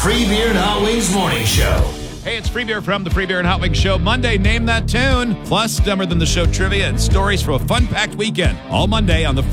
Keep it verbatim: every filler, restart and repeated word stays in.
Free Beer and Hot Wings Morning Show. Hey, it's Free Beer from the Free Beer and Hot Wings Show. Monday, Name That Tune. Plus, Dumber Than the Show trivia and stories from a fun-packed weekend. All Monday on the